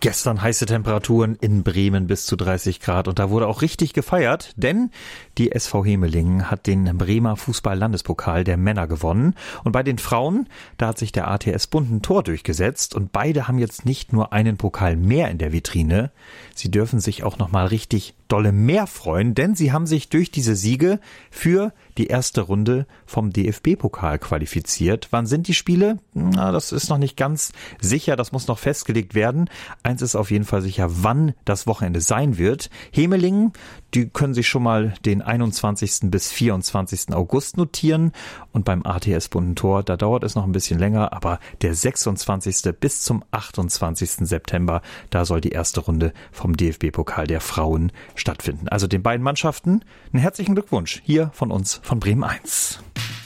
Gestern heiße Temperaturen in Bremen bis zu 30 Grad und da wurde auch richtig gefeiert, denn die SV Hemelingen hat den Bremer Fußball-Landespokal der Männer gewonnen und bei den Frauen, da hat sich der ATS Bund ein Tor durchgesetzt und beide haben jetzt nicht nur einen Pokal mehr in der Vitrine, sie dürfen sich auch nochmal richtig dolle mehr freuen, denn sie haben sich durch diese Siege für die erste Runde vom DFB-Pokal qualifiziert. Wann sind die Spiele? Na, das ist noch nicht ganz sicher, das muss noch festgelegt werden. Eins ist auf jeden Fall sicher, wann das Wochenende sein wird. Hemelingen, die können sich schon mal den 21. bis 24. August notieren und beim ATS Bundentor, da dauert es noch ein bisschen länger, aber der 26. bis zum 28. September, da soll die erste Runde vom DFB-Pokal der Frauen stattfinden. Also den beiden Mannschaften einen herzlichen Glückwunsch hier von uns von Bremen 1.